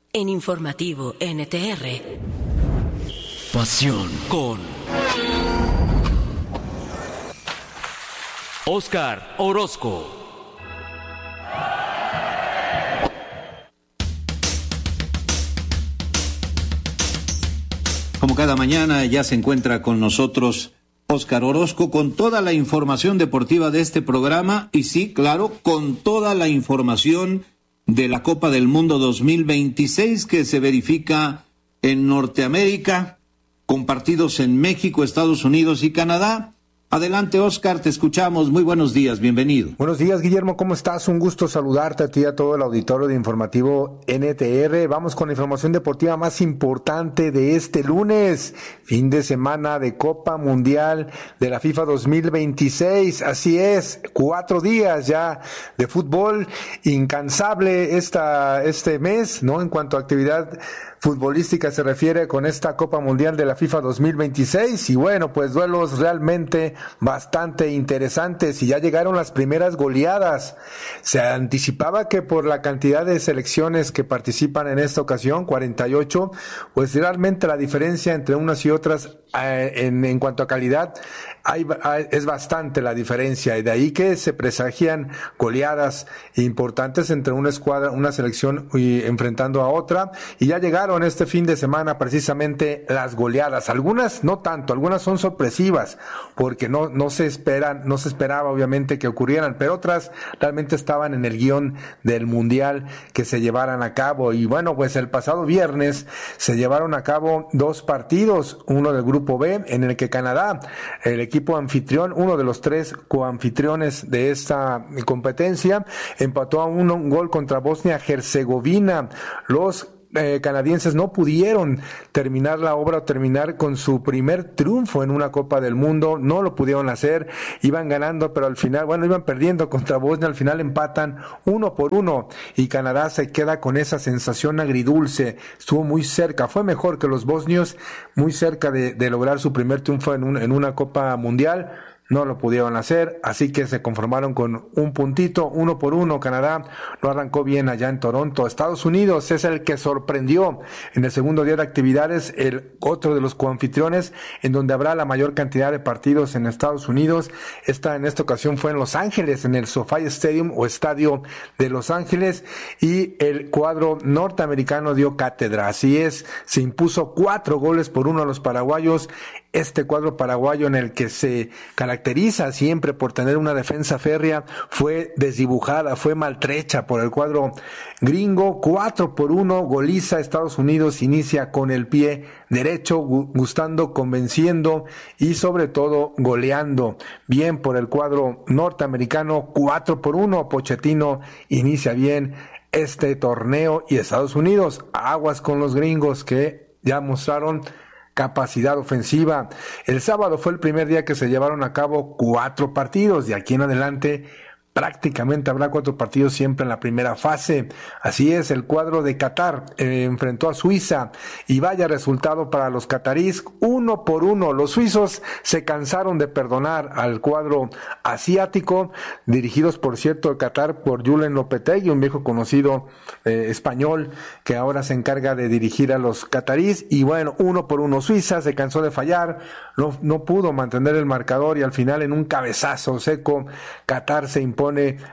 En Informativo NTR. Pasión con Óscar Orozco. Como cada mañana ya se encuentra con nosotros Óscar Orozco con toda la información deportiva de este programa y sí, claro, con toda la información de la Copa del Mundo 2026 que se verifica en Norteamérica, con partidos en México, Estados Unidos y Canadá. Adelante, Óscar, te escuchamos. Muy buenos días, bienvenido. Buenos días, Guillermo, ¿cómo estás? Un gusto saludarte a ti y a todo el auditorio de Informativo NTR. Vamos con la información deportiva más importante de este lunes, fin de semana de Copa Mundial de la FIFA 2026. Así es, 4 días ya de fútbol, incansable este mes, ¿no? En cuanto a actividad futbolística se refiere con esta Copa Mundial de la FIFA 2026 y bueno, pues duelos realmente bastante interesantes y ya llegaron las primeras goleadas. Se anticipaba que por la cantidad de selecciones que participan en esta ocasión, 48, pues realmente la diferencia entre unas y otras en cuanto a calidad es bastante la diferencia y de ahí que se presagian goleadas importantes entre una escuadra, una selección y enfrentando a otra y ya llegaron este fin de semana precisamente las goleadas, algunas no tanto, algunas son sorpresivas porque no se esperaba obviamente que ocurrieran, pero otras realmente estaban en el guión del mundial que se llevaran a cabo y bueno, pues el pasado viernes se llevaron a cabo 2 partidos, uno del grupo B en el que Canadá, el equipo anfitrión, uno de los 3 coanfitriones de esta competencia, empató a un gol contra Bosnia-Herzegovina. Los canadienses no pudieron terminar la obra o terminar con su primer triunfo en una Copa del Mundo, no lo pudieron hacer, iban ganando, pero al final, bueno, iban perdiendo contra Bosnia, al final empatan 1-1 y Canadá se queda con esa sensación agridulce, estuvo muy cerca, fue mejor que los bosnios, muy cerca de lograr su primer triunfo en una Copa Mundial. No lo pudieron hacer, así que se conformaron con un puntito, 1-1. Canadá lo arrancó bien allá en Toronto. Estados Unidos es el que sorprendió en el segundo día de actividades, el otro de los coanfitriones, en donde habrá la mayor cantidad de partidos en Estados Unidos. En esta ocasión fue en Los Ángeles, en el SoFi Stadium o Estadio de Los Ángeles, y el cuadro norteamericano dio cátedra. Así es, se impuso 4-1 a los paraguayos. Este cuadro paraguayo en el que se caracteriza siempre por tener una defensa férrea fue desdibujada, fue maltrecha por el cuadro gringo. 4-1, goliza. Estados Unidos inicia con el pie derecho, gustando, convenciendo y sobre todo goleando. Bien por el cuadro norteamericano, 4-1. Pochettino inicia bien este torneo y Estados Unidos, aguas con los gringos que ya mostraron capacidad ofensiva. El sábado fue el primer día que se llevaron a cabo 4 partidos. De aquí en adelante prácticamente habrá 4 partidos siempre en la primera fase. Así es, el cuadro de Qatar enfrentó a Suiza y vaya resultado para los cataríes, 1-1. Los suizos se cansaron de perdonar al cuadro asiático, dirigidos por cierto de Qatar por Julen Lopetegui, un viejo conocido español que ahora se encarga de dirigir a los cataríes. Y bueno, 1-1. Suiza se cansó de fallar, no pudo mantener el marcador y al final en un cabezazo seco Qatar se impone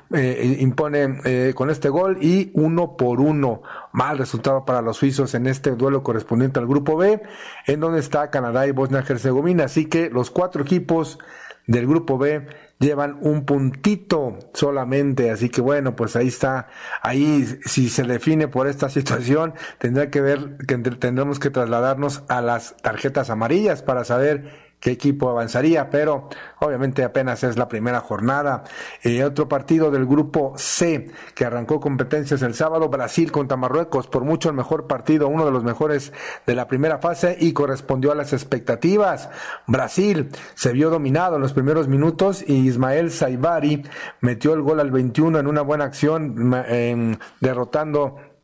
con este gol y 1-1. Mal resultado para los suizos en este duelo correspondiente al grupo B, en donde está Canadá y Bosnia-Herzegovina. Así que los 4 equipos del grupo B llevan un puntito solamente, así que bueno, pues ahí está, ahí si se define por esta situación, tendremos que trasladarnos a las tarjetas amarillas para saber qué equipo avanzaría, pero obviamente apenas es la primera jornada. Otro partido del grupo C que arrancó competencias el sábado, Brasil contra Marruecos, por mucho el mejor partido, uno de los mejores de la primera fase y correspondió a las expectativas. Brasil se vio dominado en los primeros minutos y Ismael Saibari metió el gol al 21 en una buena acción, derrotando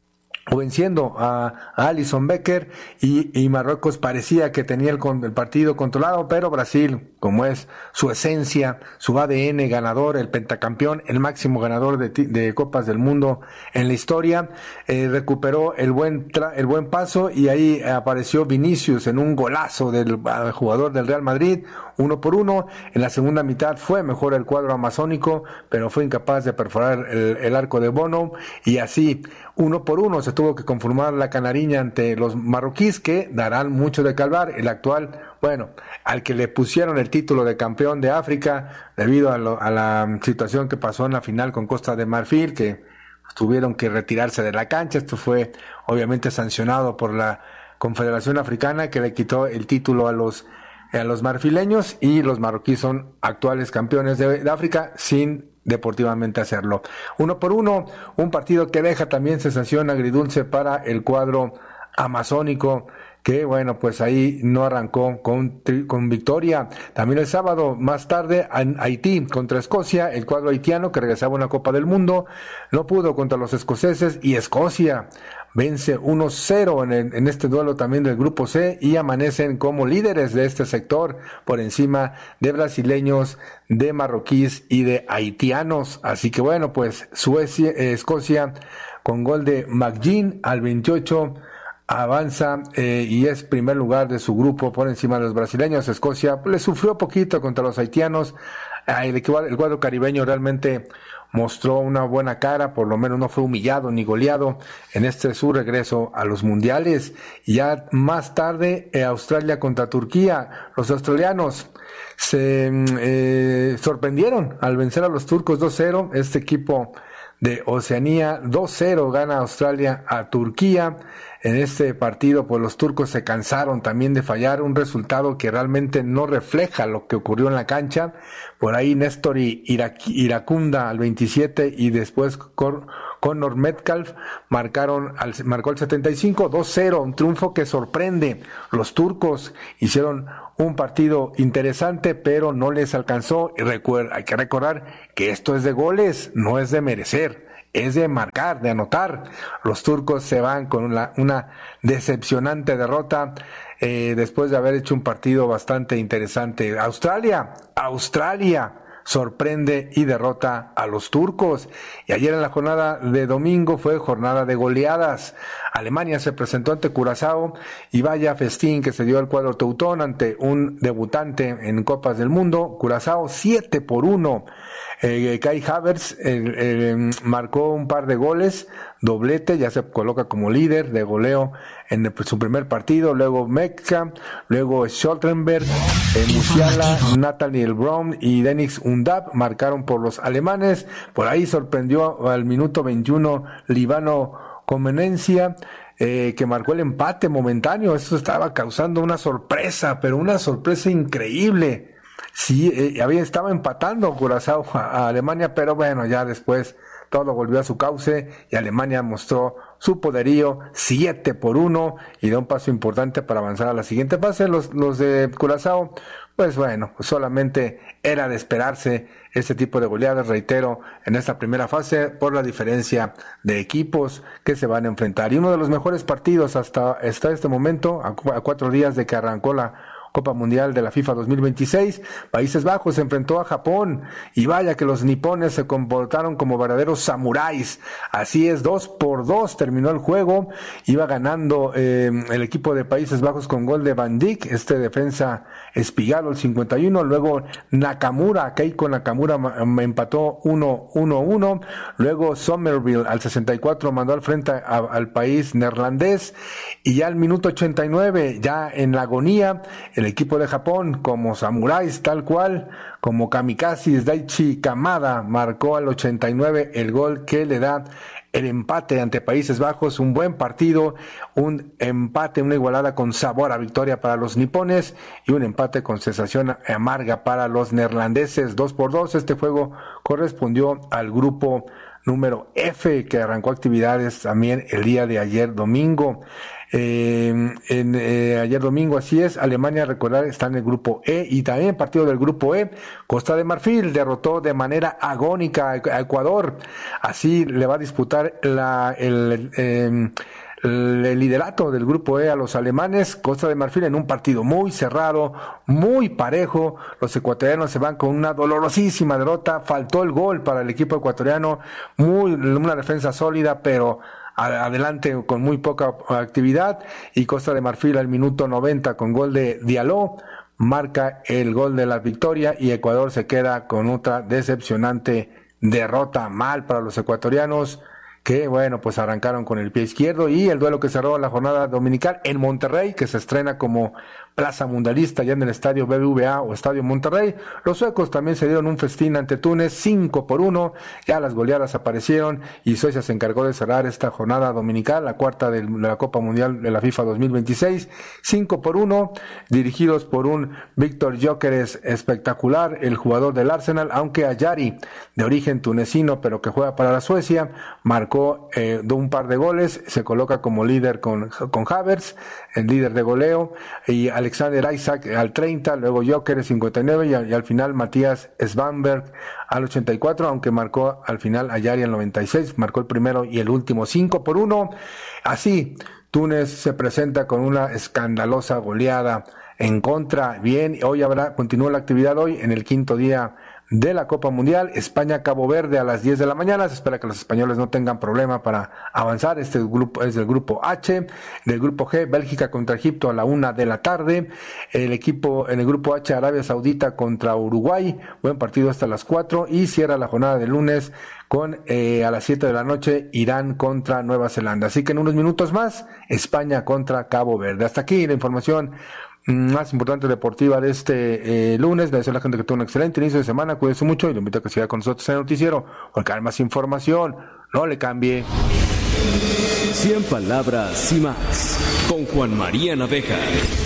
venciendo a Alisson Becker, y Marruecos parecía que tenía el partido controlado, pero Brasil, como es su esencia, su ADN ganador, el pentacampeón, el máximo ganador de Copas del Mundo en la historia, recuperó el buen paso, y ahí apareció Vinicius en un golazo del jugador del Real Madrid, 1-1. En la segunda mitad fue mejor el cuadro amazónico, pero fue incapaz de perforar el arco de Bono, y así 1-1 se tuvo que conformar la canariña ante los marroquíes, que darán mucho de qué hablar. El actual, al que le pusieron el título de campeón de África debido a la situación que pasó en la final con Costa de Marfil, que tuvieron que retirarse de la cancha. Esto fue obviamente sancionado por la Confederación Africana, que le quitó el título a los marfileños, y los marroquíes son actuales campeones de África sin deportivamente hacerlo. 1-1, un partido que deja también sensación agridulce para el cuadro amazónico, que pues ahí no arrancó con victoria. También el sábado, más tarde, en Haití contra Escocia, el cuadro haitiano, que regresaba a una Copa del Mundo, no pudo contra los escoceses, y Escocia vence 1-0 en este duelo también del grupo C, y amanecen como líderes de este sector por encima de brasileños, de marroquíes y de haitianos. Así que Escocia, con gol de McGinn al 28, avanza y es primer lugar de su grupo por encima de los brasileños. Escocia le sufrió poquito contra los haitianos. El cuadro caribeño realmente mostró una buena cara, por lo menos no fue humillado ni goleado en su regreso a los mundiales. Ya más tarde, Australia contra Turquía. Los australianos se sorprendieron al vencer a los turcos 2-0. Este equipo de Oceanía, 2-0 gana Australia a Turquía. En este partido, los turcos se cansaron también de fallar, un resultado que realmente no refleja lo que ocurrió en la cancha. Por ahí Néstor Iracunda al 27, y después Conor Metcalf marcó el 75, 2-0, un triunfo que sorprende. Los turcos hicieron un partido interesante, pero no les alcanzó. Y hay que recordar que esto es de goles, no es de merecer, es de marcar, de anotar. Los turcos se van con una decepcionante derrota después de haber hecho un partido bastante interesante. Australia sorprende y derrota a los turcos. Y ayer en la jornada de domingo fue jornada de goleadas. Alemania se presentó ante Curazao, y vaya festín que se dio al cuadro teutón ante un debutante en Copas del Mundo. Curazao 7-1. Kai Havertz marcó un par de goles, doblete, ya se coloca como líder de goleo en su primer partido. Luego Mekka, luego Scholtenberg, Musiala, Nathaniel Brown y Dennis Undav marcaron por los alemanes. Por ahí sorprendió al minuto 21 Líbano Comenencia, que marcó el empate momentáneo. Esto estaba causando una sorpresa, pero una sorpresa increíble. Sí, estaba empatando Curazao a Alemania, pero ya después todo volvió a su cauce y Alemania mostró su poderío 7-1 y da un paso importante para avanzar a la siguiente fase. Los de Curazao, solamente era de esperarse este tipo de goleadas, reitero, en esta primera fase por la diferencia de equipos que se van a enfrentar. Y uno de los mejores partidos hasta este momento, a 4 días de que arrancó la Copa Mundial de la FIFA 2026, Países Bajos se enfrentó a Japón, y vaya que los nipones se comportaron como verdaderos samuráis. Así es, 2-2 terminó el juego. Iba ganando el equipo de Países Bajos con gol de Van Dijk, defensa Espigalo al 51, luego Keiko Nakamura empató 1-1, luego Somerville al 64 mandó al frente al país neerlandés, y ya al minuto 89, ya en la agonía, el equipo de Japón, como samuráis tal cual, como kamikazes, Daichi Kamada marcó al 89 el gol que le da el empate ante Países Bajos. Un buen partido, un empate, una igualada con sabor a victoria para los nipones, y un empate con sensación amarga para los neerlandeses. 2-2, este juego correspondió al grupo número F, que arrancó actividades también el día de ayer domingo. ayer domingo, así es. Alemania, recordar, está en el grupo E, y también partido del grupo E. Costa de Marfil derrotó de manera agónica a Ecuador, así le va a disputar el liderato del grupo E a los alemanes. Costa de Marfil en un partido muy cerrado, muy parejo. Los ecuatorianos se van con una dolorosísima derrota. Faltó el gol para el equipo ecuatoriano, una defensa sólida, pero adelante con muy poca actividad. Y Costa de Marfil al minuto 90 con gol de Diallo marca el gol de la victoria, y Ecuador se queda con otra decepcionante derrota. Mal para los ecuatorianos, que bueno, pues arrancaron con el pie izquierdo. Y el duelo que cerró la jornada dominical en Monterrey, que se estrena como plaza mundialista ya en el estadio BBVA o Estadio Monterrey. Los suecos también se dieron un festín ante Túnez, 5-1, ya las goleadas aparecieron, y Suecia se encargó de cerrar esta jornada dominical, la cuarta de la Copa Mundial de la FIFA 2026, 5-1, dirigidos por un Víctor Gyökeres espectacular, el jugador del Arsenal, aunque Ayari, de origen tunecino pero que juega para la Suecia, marcó un par de goles, se coloca como líder con Havertz, el líder de goleo, y Alexander Isaac al 30, luego Gyökeres 59 y al final Matías Svanberg al 84, aunque marcó al final Ayari al 96, marcó el primero y el último, 5-1. Así, Túnez se presenta con una escandalosa goleada en contra. Bien, hoy continúa la actividad hoy en el quinto día de la Copa Mundial. España-Cabo Verde a las 10 de la mañana. Se espera que los españoles no tengan problema para avanzar. Este grupo es del grupo H. Del grupo G, Bélgica contra Egipto a la 1 de la tarde. El equipo en el grupo H, Arabia Saudita contra Uruguay. Buen partido hasta las 4. Y cierra la jornada de lunes con a las 7 de la noche Irán contra Nueva Zelanda. Así que en unos minutos más, España contra Cabo Verde. Hasta aquí la información más importante deportiva de este lunes. Le deseo a la gente que tenga un excelente inicio de semana. Cuídense mucho y lo invito a que siga con nosotros en el noticiero, porque hay más información. No le cambie. 100 palabras y más, con Juan María Naveja.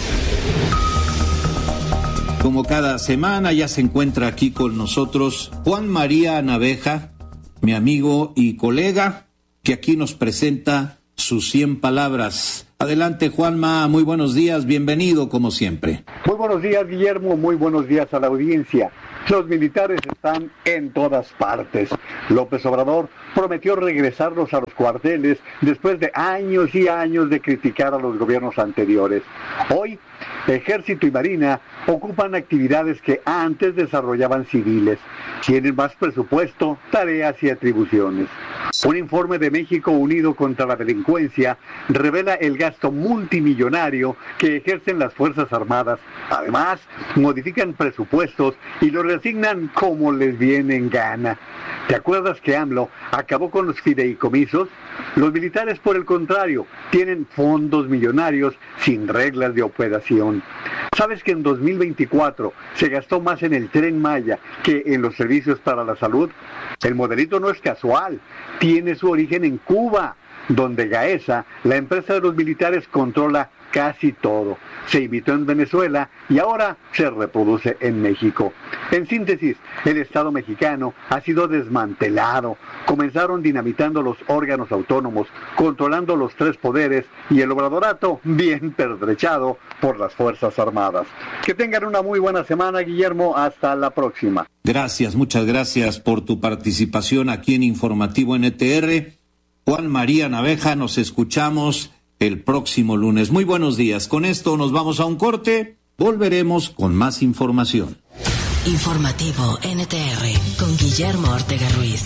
Como cada semana ya se encuentra aquí con nosotros Juan María Naveja, mi amigo y colega, que aquí nos presenta sus 100 palabras. Adelante, Juanma, muy buenos días, bienvenido como siempre. Muy buenos días, Guillermo, muy buenos días a la audiencia. Los militares están en todas partes. López Obrador prometió regresarlos a los cuarteles después de años y años de criticar a los gobiernos anteriores. Hoy, Ejército y Marina ocupan actividades que antes desarrollaban civiles. Tienen más presupuesto, tareas y atribuciones. Un informe de México Unido contra la Delincuencia revela el gasto multimillonario que ejercen las Fuerzas Armadas. Además, modifican presupuestos y los reasignan como les viene en gana. ¿Te acuerdas que AMLO acabó con los fideicomisos? Los militares, por el contrario, tienen fondos millonarios sin reglas de operación. ¿Sabes que en 2024 se gastó más en el Tren Maya que en los servicios para la salud? El modelito no es casual, tiene su origen en Cuba, donde Gaesa, la empresa de los militares, controla casi todo. Se imitó en Venezuela y ahora se reproduce en México. En síntesis, el Estado mexicano ha sido desmantelado. Comenzaron dinamitando los órganos autónomos, controlando los tres poderes y el obradorato bien pertrechado por las Fuerzas Armadas. Que tengan una muy buena semana, Guillermo. Hasta la próxima. Gracias, muchas gracias por tu participación aquí en Informativo NTR. Juan María Naveja, nos escuchamos el próximo lunes. Muy buenos días. Con esto nos vamos a un corte. Volveremos con más información. Informativo NTR con Guillermo Ortega Ruiz.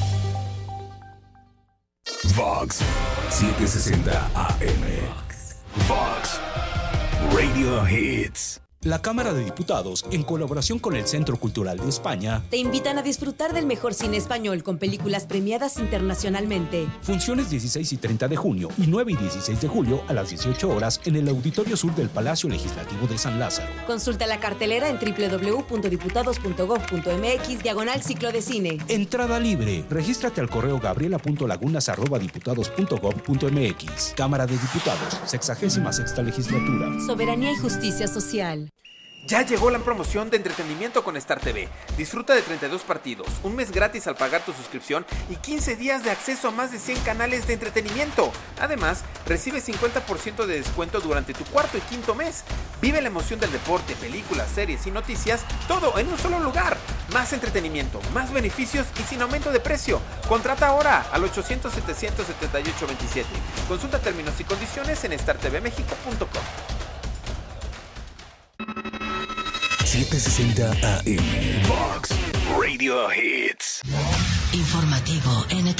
Vox 760 AM. Vox Radio Hits. La Cámara de Diputados, en colaboración con el Centro Cultural de España, te invitan a disfrutar del mejor cine español con películas premiadas internacionalmente. Funciones 16 y 30 de junio y 9 y 16 de julio a las 18 horas en el Auditorio Sur del Palacio Legislativo de San Lázaro. Consulta la cartelera en www.diputados.gov.mx/ciclo de cine. Entrada libre. Regístrate al correo gabriela.lagunas@diputados.gov.mx. Cámara de Diputados, 66ª Legislatura. Soberanía y justicia social. Ya llegó la promoción de entretenimiento con Star TV. Disfruta de 32 partidos, un mes gratis al pagar tu suscripción y 15 días de acceso a más de 100 canales de entretenimiento. Además, recibe 50% de descuento durante tu cuarto y quinto mes. Vive la emoción del deporte, películas, series y noticias, todo en un solo lugar. Más entretenimiento, más beneficios y sin aumento de precio. Contrata ahora al 800-700-7827. Consulta términos y condiciones en startvmexico.com. 760 AM. Vox Radio Hits. Informativo NTR.